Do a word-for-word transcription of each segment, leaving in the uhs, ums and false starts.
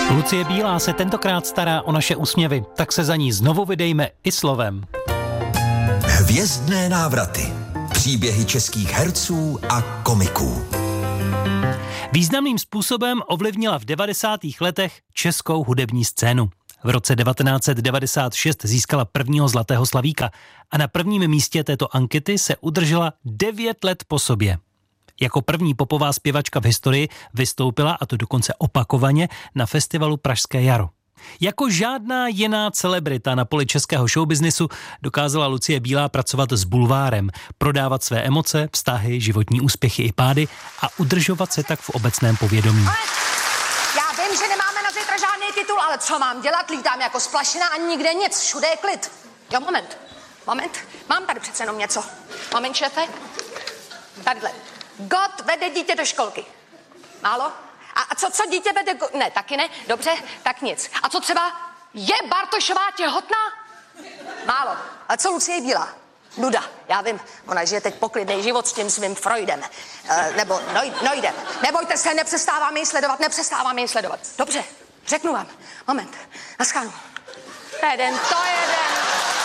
Lucie Bílá se tentokrát stará o naše úsměvy, tak se za ní znovu vydejme i slovem. Hvězdné návraty. Příběhy českých herců a komiků. Významným způsobem ovlivnila v devadesátých letech českou hudební scénu. V roce devatenáct set devadesát šest získala prvního Zlatého slavíka a na prvním místě této ankety se udržela devět let po sobě. Jako první popová zpěvačka v historii vystoupila, a to dokonce opakovaně, na festivalu Pražské jaro. Jako žádná jiná celebrita na poli českého showbiznisu dokázala Lucie Bílá pracovat s bulvárem, prodávat své emoce, vztahy, životní úspěchy i pády a udržovat se tak v obecném povědomí. Ale já vím, že nemáme na zítra žádný titul, ale co mám dělat? Lítám jako splašená a nikde nic, všude je klid. Jo, moment, moment, mám tady přece jenom něco. Moment, šéfe, tadyhle. God vede dítě do školky. Málo? A, a co, co dítě vede... Go... Ne, taky ne? Dobře, tak nic. A co třeba je Bartošová těhotná? Málo. A co Lucie Bílá? Nuda, já vím. Ona žije teď poklidný život s tím svým Freudem. E, nebo noj, Noidem. Nebojte se, nepřestáváme ji sledovat, nepřestáváme ji sledovat. Dobře, řeknu vám. Moment, naschánu. Jeden, to jeden.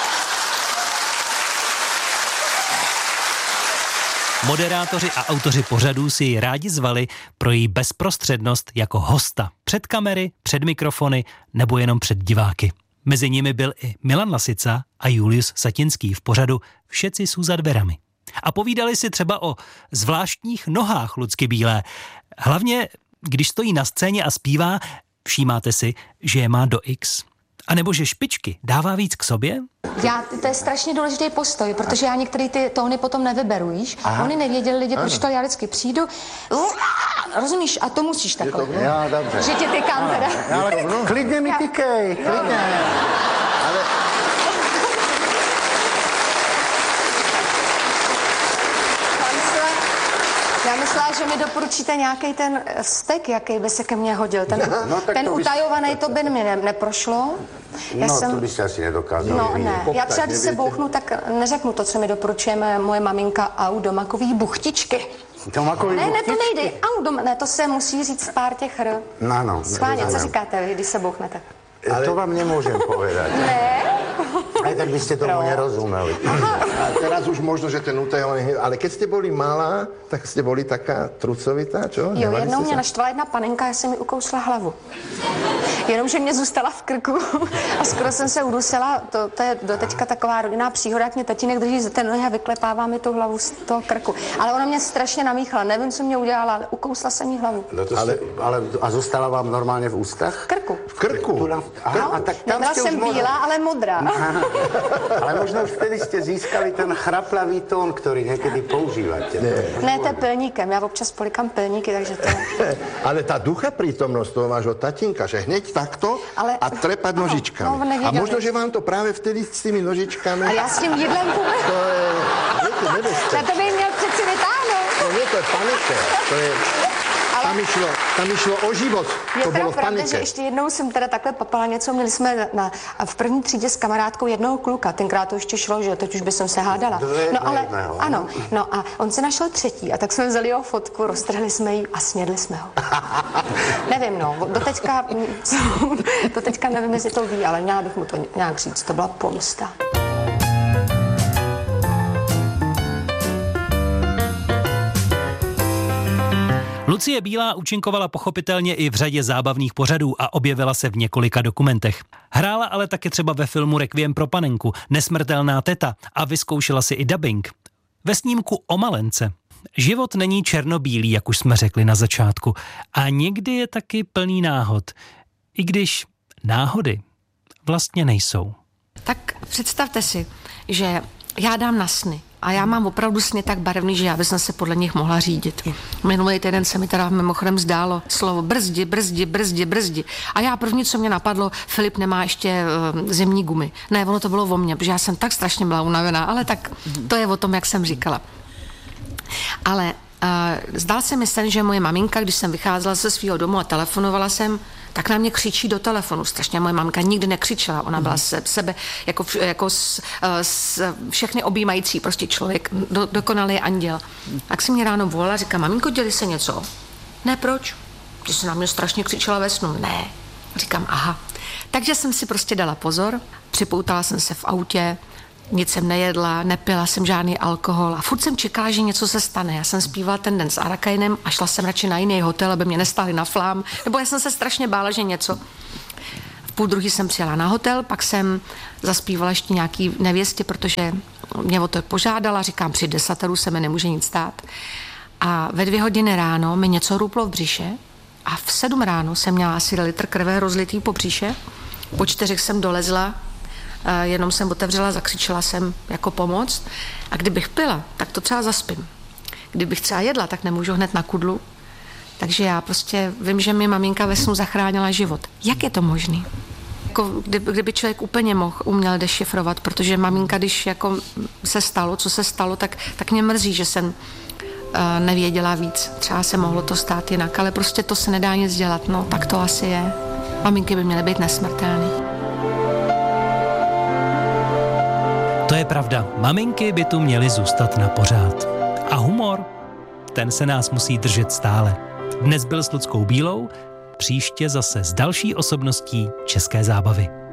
Moderátoři a autoři pořadů si ji rádi zvali pro její bezprostřednost jako hosta. Před kamery, před mikrofony nebo jenom před diváky. Mezi nimi byl i Milan Lasica a Julius Satinský v pořadu Všetci sú za dverami. A povídali si třeba o zvláštních nohách Lucky Bílé. Hlavně, když stojí na scéně a zpívá, všímáte si, že je má do X? A nebo že špičky dává víc k sobě? Já, to je strašně důležitý postoj, protože já některé ty tóny potom nevyberu, víš? Oni nevěděli lidi, proč to já vždycky přijdu. Rozumíš? A to musíš takhle. Já, dobře. Že tě tykám teda. Ale klidně mi tykej, klidně. Ale... Já myslela, že mi doporučíte nějaký ten stek, jaký by se ke mně hodil. Ten, no, ten utajovaný, bys... to by mi ne, neprošlo. Já no, jsem... to by se asi nedokázal. No, ne. Já třeba, když se bouchnu, tak neřeknu to, co mi doporučuje moje maminka, au, domakový buchtičky. Domakový ne, buchtičky? Ne, to nejde. Au, doma, ne, to se musí říct pár těch r. No, no. Schválně, co říkáte, když se bouchnete? Ale... To vám nemôžem povedať. Ne? Aj tak by ste tomu no. nerozumeli. A teraz už možno, že ten utajovaný... Ale keď ste boli malá, tak ste boli taká trucovitá, čo? Jo, Nemali jednou mě sa... naštvala jedna panenka, já jsem mi ukousla hlavu. Jenomže mě zůstala v krku a skoro jsem se udusila. To, to je doteďka taková rodinná příhoda, jak mě tatínek drží za ten nohy a vyklepává mi tu hlavu z toho krku. Ale ona mě strašně namíchala, nevím, co mě udělala, ale ukousla jsem jí hlavu. No to ale, jste... ale, a zůstala vám normálně v ústach? V krku. V krku? Aha, no, a tak tam nebyla jsem možno... bílá, ale modrá. Aha. Ale možno už vtedy ste získali ten chraplavý tón, ktorý niekedy používate. Ne, ne to je pilníkem. Já občas polikám pilníky, takže to... Ale tá ducha prítomnosť toho vášho tatínka, že hneď takto ale... a trepať no, nožičkami. No, a možno, že vám to práve vtedy s tými nožičkami... A já s tím jídlem půjde. To je... Viete, nebezpečné. Na to by měl přeci vytáhnout. No nie, to je panike. To je... Tam išlo, tam išlo o život, je to bylo v pravda, panike. Že ještě jednou jsem teda takhle papala něco, měli jsme na, na, v první třídě s kamarádkou jednoho kluka, tenkrát to ještě šlo, že teď už by jsem se hádala. No ale, ano, no a on se našel třetí a tak jsme vzali jeho fotku, roztrhli jsme ji a snědli jsme ho. Nevím, no, doteďka, doteďka nevím, jestli to ví, ale měla bych mu to nějak říct, to byla pomsta. Lucie Bílá účinkovala pochopitelně i v řadě zábavných pořadů a objevila se v několika dokumentech. Hrála ale taky třeba ve filmu Requiem pro panenku, Nesmrtelná teta a vyzkoušela si i dabing. Ve snímku O malence. Život není černobílý, jak už jsme řekli na začátku, a někdy je taky plný náhod. I když náhody vlastně nejsou. Tak představte si, že já dám na sny. A já mám opravdu sny tak barevný, že já bych se podle nich mohla řídit. Minulý týden se mi teda mimochodem zdálo slovo brzdi, brzdi, brzdi, brzdi. A já první, co mě napadlo, Filip nemá ještě uh, zimní gumy. Ne, ono to bylo o mně, protože já jsem tak strašně byla unavená, ale tak to je o tom, jak jsem říkala. Ale uh, zdál se mi sen, že moje maminka, když jsem vycházela ze svého domu a telefonovala jsem, tak na mě křičí do telefonu. Strašně moje mamka nikdy nekřičela. Ona byla se, sebe jako, jako s, s, všechny objímající prostě člověk, do, dokonalý anděl. Tak si mě ráno volala a říká, maminko, děli se něco? Ne, proč? Ty jsi na mě strašně křičela ve snu. Ne. Říkám, aha. Takže jsem si prostě dala pozor, připoutala jsem se v autě, nic jsem nejedla, nepila jsem žádný alkohol a furt jsem čekala, že něco se stane. Já jsem zpívala ten den s Arakainem a šla jsem radši na jiný hotel, aby mě nestáhli na flám, nebo já jsem se strašně bála, že něco. V půl druhý jsem přijela na hotel, pak jsem zaspívala ještě nějaký nevěstě, protože mě o to požádala, říkám, při desateru se mi nemůže nic stát. A ve dvě hodiny ráno mi něco ruplo v břiše a v sedm ráno jsem měla asi litr krve rozlitý po břiše. Po čtyřech jsem dolezla, jenom jsem otevřela, zakřičela jsem jako pomoc. A kdybych pila, tak to třeba zaspím. Kdybych třeba jedla, tak nemůžu hned na kudlu. Takže já prostě vím, že mi maminka ve snu zachránila život. Jak je to možný? Jako kdyby, kdyby člověk úplně mohl, uměl dešifrovat, protože maminka, když jako se stalo, co se stalo, tak, tak mě mrzí, že jsem uh, nevěděla víc. Třeba se mohlo to stát jinak, ale prostě to se nedá nic dělat. No, tak to asi je. Maminky by měly být nesmrtelné. To je pravda. Maminky by tu měly zůstat na pořád. A humor, ten se nás musí držet stále. Dnes byl s Luckou Bílou, příště zase s další osobností české zábavy.